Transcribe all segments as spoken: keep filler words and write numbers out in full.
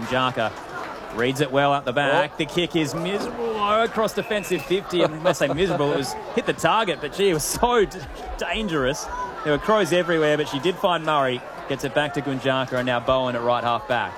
Gunjaka reads it well at the back. Oh. The kick is miserable across defensive fifty. And when I say miserable, it was hit the target, but gee, it was so d- dangerous. There were Crows everywhere, but she did find Murray. Gets it back to Gunjaka, and now Bowen at right half back.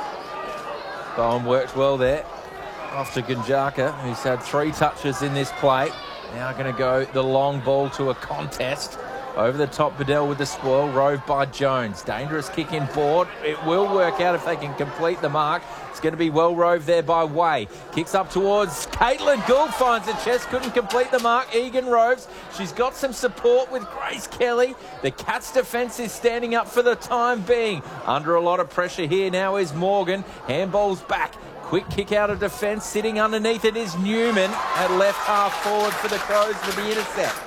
Bowen worked well there. Off to Gunjaka, who's had three touches in this play. Now going to go the long ball to a contest. Over the top, Bedell with the spoil, roved by Jones. Dangerous kick in board. It will work out if they can complete the mark. It's going to be well roved there by Way. Kicks up towards Caitlin Gould, finds the chest, couldn't complete the mark. Egan roves. She's got some support with Grace Kelly. The Cats' defence is standing up for the time being. Under a lot of pressure here now is Morgan. Handball's back. Quick kick out of defence. Sitting underneath it is Newman at left half forward for the Crows for the intercept.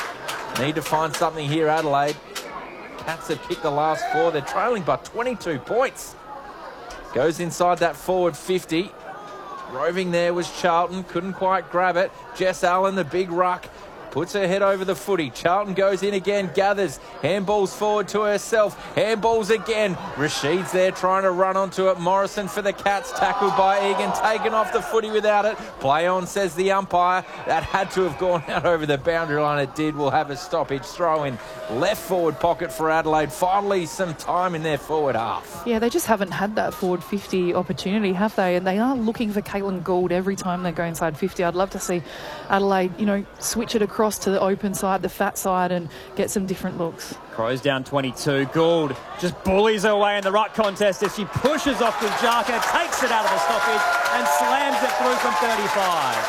Need to find something here, Adelaide. Cats have kicked the last four. They're trailing by twenty-two points. Goes inside that forward fifty. Roving there was Charlton. Couldn't quite grab it. Jess Allen, the big ruck, puts her head over the footy. Charlton goes in again, gathers. Handballs forward to herself. Handballs again. Rashid's there trying to run onto it. Morrison for the Cats, tackled by Egan. Taken off the footy without it. Play on, says the umpire. That had to have gone out over the boundary line. It did. We'll have a stoppage. Throw in left forward pocket for Adelaide. Finally some time in their forward half. Yeah, they just haven't had that forward fifty opportunity, have they? And they are looking for Caitlin Gould every time they go inside fifty. I'd love to see Adelaide, you know, switch it across to the open side, the fat side, and get some different looks. Crows down twenty-two. Gould just bullies her way in the ruck contest as she pushes off Gunjaka, takes it out of the stoppage and slams it through from thirty-five.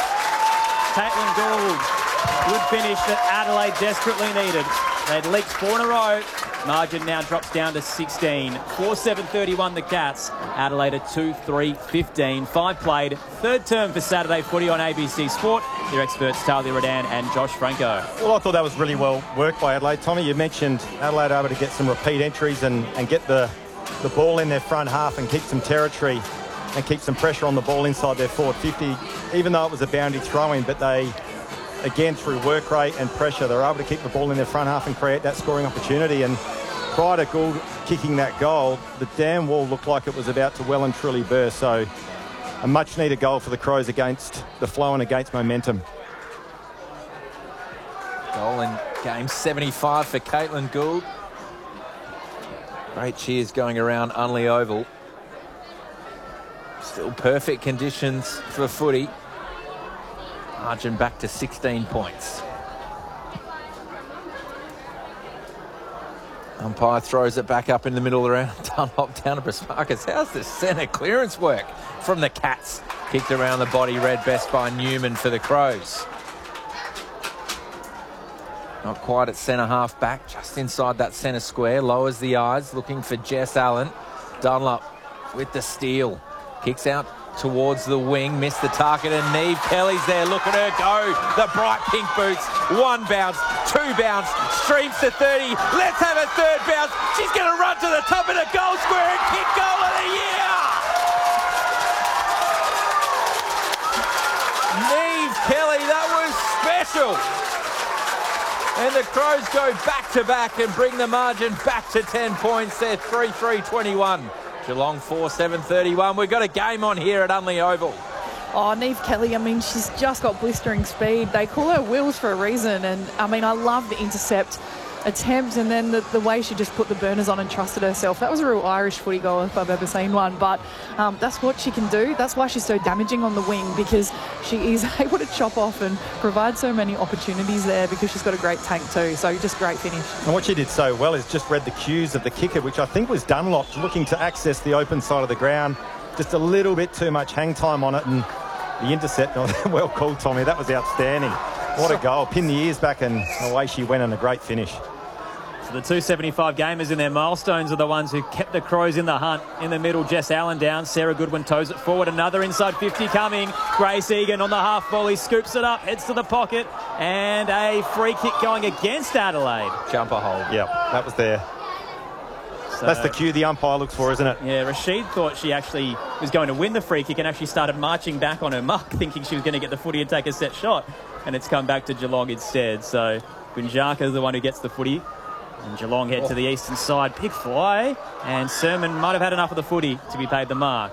Caitlin Gould, good finish that Adelaide desperately needed. They'd leaked four in a row. Margin now drops down to sixteen. four seven thirty-one the Cats. Adelaide at two three fifteen. Five played. Third term for Saturday footy on A B C Sport. Their experts Talia Redan and Josh Franco. Well, I thought that was really well worked by Adelaide. Tommy, you mentioned Adelaide able to get some repeat entries and, and get the, the ball in their front half and keep some territory and keep some pressure on the ball inside their forward fifty, even though it was a boundary throw-in, but they, again, through work rate and pressure, they're able to keep the ball in their front half and create that scoring opportunity. And prior to Gould kicking that goal, the dam wall looked like it was about to well and truly burst. So a much-needed goal for the Crows against the flow and against momentum. Goal in game seventy-five for Caitlin Gould. Great cheers going around Unley Oval. Still perfect conditions for footy. Margin back to sixteen points. Umpire throws it back up in the middle around Dunlop down to Prasmakis. How's the centre clearance work from the Cats? Kicked around the body, read best by Newman for the Crows. Not quite at centre half back, just inside that centre square. Lowers the eyes, looking for Jess Allen. Dunlop with the steal. Kicks out towards the wing, missed the target, and Neve Kelly's there. Look at her go. The bright pink boots. One bounce, two bounce, streams to thirty. Let's have a third bounce. She's going to run to the top of the goal square and kick goal of the year. Neve Kelly, that was special. And the Crows go back to back and bring the margin back to ten points. They're three three twenty-one. Geelong four seven thirty-one. We've got a game on here at Unley Oval. Oh, Neve Kelly, I mean, she's just got blistering speed. They call her Wheels for a reason. And, I mean, I love the intercept attempt and then the, the way she just put the burners on and trusted herself. That was a real Irish footy goal if I've ever seen one. But um, that's what she can do. That's why she's so damaging on the wing, because she is able to chop off and provide so many opportunities there because she's got a great tank too. So just great finish. And what she did so well is just read the cues of the kicker, which I think was Dunlop, looking to access the open side of the ground. Just a little bit too much hang time on it, and the intercept, well called, Tommy. That was outstanding. What a goal. Pin the ears back and away she went, and a great finish. So the two seventy-five gamers in their milestones are the ones who kept the Crows in the hunt. In the middle, Jess Allen down. Sarah Goodwin toes it forward. Another inside fifty coming. Grace Egan on the half volley. Scoops it up. Heads to the pocket. And a free kick going against Adelaide. Jumper hold. Yeah, that was there. So, that's the cue the umpire looks for, isn't it? Yeah, Rashid thought she actually was going to win the free kick and actually started marching back on her mark, thinking she was going to get the footy and take a set shot. And it's come back to Geelong instead. So Gunjaka is the one who gets the footy. And Geelong head oh. to the eastern side. Big fly. And Sermon might have had enough of the footy to be paid the mark.